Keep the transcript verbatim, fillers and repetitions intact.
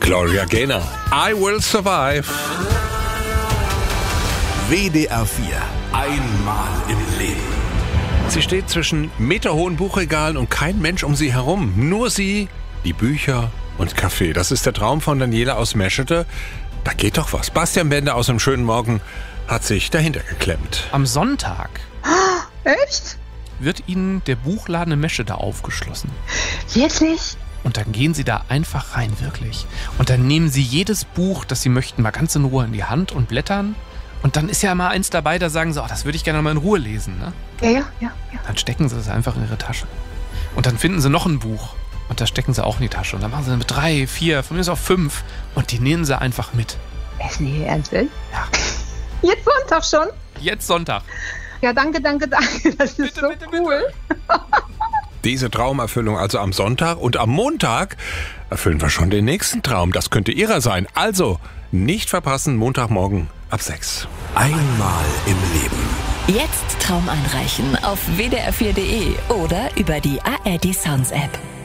Gloria Gaynor, I Will Survive. W D R vier. Einmal im Leben. Sie steht zwischen meterhohen Buchregalen und kein Mensch um sie herum. Nur sie, die Bücher und Kaffee. Das ist der Traum von Daniela aus Meschede. Da geht doch was. Bastian Bender aus dem schönen Morgen hat sich dahinter geklemmt. Am Sonntag Echt? wird Ihnen der Buchladen in Meschede aufgeschlossen. Wirklich? Und dann gehen Sie da einfach rein, wirklich. Und dann nehmen Sie jedes Buch, das Sie möchten, mal ganz in Ruhe in die Hand und blättern. Und dann ist ja mal eins dabei, da sagen Sie, oh, das würde ich gerne mal in Ruhe lesen. Ne? Ja, ja, ja, ja. Dann stecken Sie das einfach in Ihre Tasche. Und dann finden Sie noch ein Buch. Und das stecken Sie auch in die Tasche. Und dann machen Sie mit drei, vier, von mir ist auch fünf. Und die nehmen Sie einfach mit. Ist nicht ernst, will? Ja. Jetzt Sonntag schon? Jetzt Sonntag. Ja, danke, danke, danke. Das ist Bitte, so bitte, cool. Diese Traumerfüllung also am Sonntag und am Montag erfüllen wir schon den nächsten Traum. Das könnte Ihrer sein. Also nicht verpassen, Montagmorgen ab sechs. Einmal im Leben. Jetzt Traum einreichen auf w d r vier punkt d e oder über die A R D Sounds App.